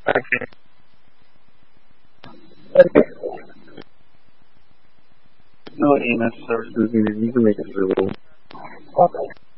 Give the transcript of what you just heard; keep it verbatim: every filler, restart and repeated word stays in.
Okay. Okay. No A M S services needed. You can make it through. Okay.